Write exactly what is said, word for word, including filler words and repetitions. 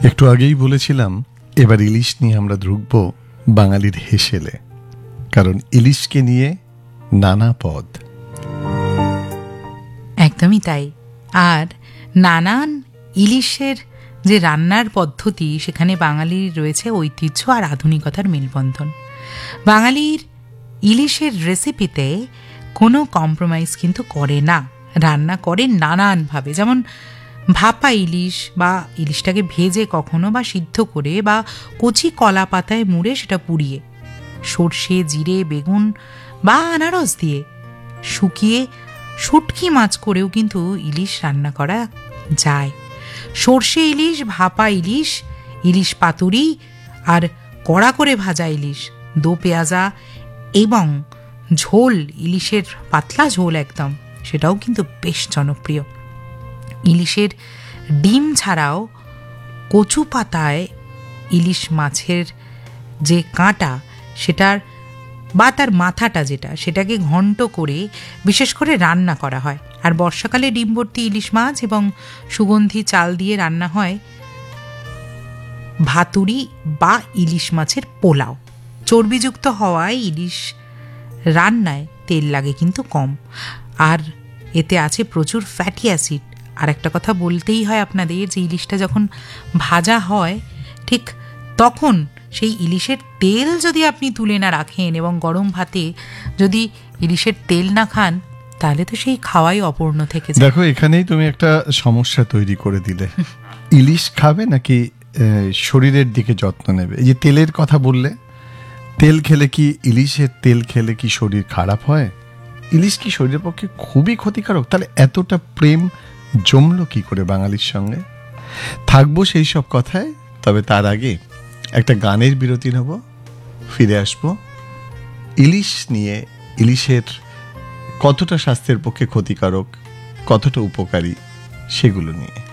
একটু আগেই বলেছিলাম এবার ইলিশ নিয়ে আমরা ঢুকবো বাঙালির হেসেলে, কারণ ইলিশকে নিয়ে নানা পদ। একদমই তাই। আর নানান ইলিশের যে রান্নার পদ্ধতি, সেখানে বাঙালির রয়েছে ঐতিহ্য আর আধুনিকতার মেলবন্ধন। বাঙালির ইলিশের রেসিপিতে কোনো কম্প্রোমাইজ কিন্তু করে না, রান্না করে নানানভাবে। যেমন ভাপা ইলিশ, বা ইলিশটাকে ভেজে কখনো বা সিদ্ধ করে, বা কচি কলা পাতায় মুড়ে সেটা পুড়িয়ে, সর্ষে জিরে বেগুন বা আনারস দিয়ে শুকিয়ে শুটকি মাছ করেও কিন্তু ইলিশ রান্না করা যায়। সর্ষে ইলিশ, ভাপা ইলিশ, ইলিশ পাতুরি, আর কড়া করে ভাজা ইলিশ, দো পেঁয়াজা এবং ঝোল, ইলিশের পাতলা ঝোল একদম, সেটাও কিন্তু বেশ জনপ্রিয়। ইলিশের ডিম ছাড়াও কচু পাতায় ইলিশ মাছের যে কাঁটা, সেটার বা তার মাথাটা যেটা, সেটাকে ঘন্ট করে বিশেষ করে রান্না করা হয়। আর বর্ষাকালে ডিম ভর্তি ইলিশ মাছ এবং সুগন্ধি চাল দিয়ে রান্না হয় ভাতুরি বা ইলিশ মাছের পোলাও। চর্বিযুক্ত হওয়ায় ইলিশ রান্নায় তেল লাগে কিন্তু কম, আর এতে আছে প্রচুর ফ্যাটি অ্যাসিড। আর একটা কথা বলতেই হয় আপনাদের, যে ইলিশটা যখন ভাজা হয় ঠিক তখন সেই ইলিশের তেল যদি আপনি তুলে না রাখেন এবং গরম ভাতে যদি ইলিশের তেল না খান, তাহলে তো সেই খাওয়াই অপূর্ণ থেকে যায়। দেখো, এখানেই তুমি একটা সমস্যা তৈরি করে দিলে। ইলিশ খাবে নাকি শরীরের দিকে যত্ন নেবে? এই যে তেলের কথা বললে, তেল খেলে কি, ইলিশের তেল খেলে কি শরীর খারাপ হয়? ইলিশ কি শরীরের পক্ষে খুবই ক্ষতিকারক? তাহলে এতটা প্রেম জমলো কি করে বাঙালির সঙ্গে? থাকবো সেই সব কথায়, তবে তার আগে একটা গানের বিরতি নেব, ফিরে আসবো ইলিশ নিয়ে, ইলিশের কতটা স্বাস্থ্যের পক্ষে ক্ষতিকারক, কতটা উপকারী, সেগুলো নিয়ে।